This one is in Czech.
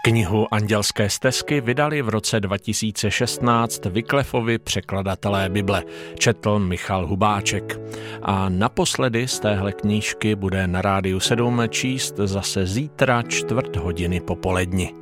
Knihu Andělské stezky vydali v roce 2016 Wycliffovi překladatelé Bible, četl Michal Hubáček. A naposledy z téhle knížky bude na Rádiu 7 číst zase zítra 4:15 popoledni.